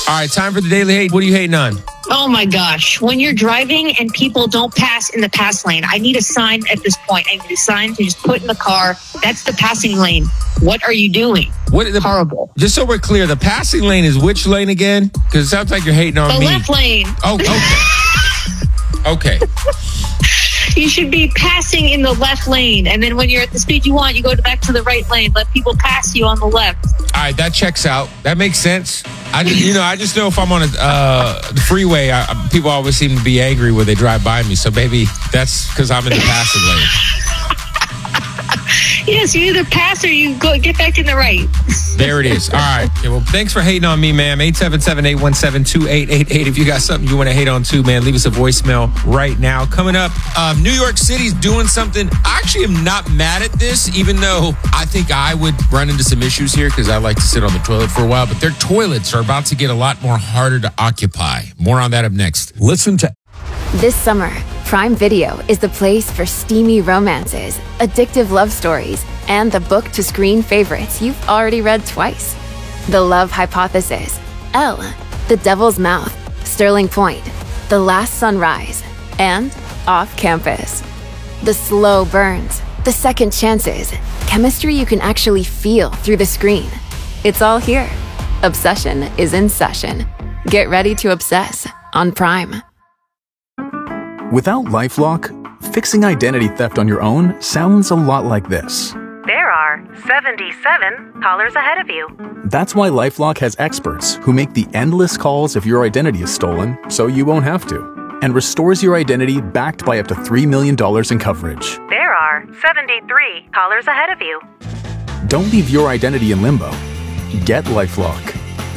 All right, time for the Daily Hate. What are you hating on? Oh my gosh. When you're driving and people don't pass in the pass lane, I need a sign at this point. I need a sign to just put in the car. That's the passing lane. What are you doing? Horrible. Just so we're clear, the passing lane is which lane again? Because it sounds like you're hating on me. The left lane. Oh, okay. Okay. You should be passing in the left lane. And then when you're at the speed you want, you go back to the right lane. Let people pass you on the left. All right, that checks out. That makes sense. I just know if I'm on the freeway, people always seem to be angry when they drive by me. So maybe that's because I'm in the passing lane. Yes, you either pass or you get back in the right. There it is. All right. Yeah, well, thanks for hating on me, ma'am. 877-817-2888. If you got something you want to hate on too, man, leave us a voicemail right now. Coming up, New York City's doing something. I actually am not mad at this, even though I think I would run into some issues here because I like to sit on the toilet for a while. But their toilets are about to get a lot more harder to occupy. More on that up next. Listen to This summer, Prime Video is the place for steamy romances, addictive love stories, and the book-to-screen favorites you've already read twice. The Love Hypothesis, Elle, The Devil's Mouth, Sterling Point, The Last Sunrise, and Off Campus. The slow burns, the second chances, chemistry you can actually feel through the screen. It's all here. Obsession is in session. Get ready to obsess on Prime. Without LifeLock, fixing identity theft on your own sounds a lot like this. There are 77 callers ahead of you. That's why LifeLock has experts who make the endless calls if your identity is stolen, so you won't have to, and restores your identity backed by up to $3 million in coverage. There are 73 callers ahead of you. Don't leave your identity in limbo. Get LifeLock.